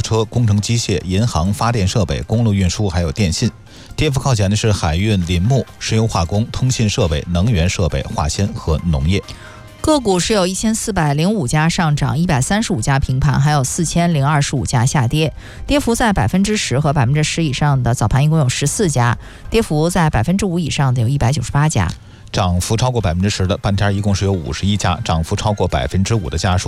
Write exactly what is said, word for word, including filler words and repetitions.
车、工程机械、银行、发电设备、公路运输还有电信。跌幅靠前的是海运、林木、石油化工、通信设备、能源设备、化纤和农业。 个股是有一千四百零五家上涨，一百三十五家平盘，还有四千零二十五家下跌。跌幅在百分之十和百分之十以上的早盘一共有十四家，跌幅在百分之五以上的有一百九十八家。 涨幅超过百分之十的半天一共是有五十一家，涨幅超过百分之五的家数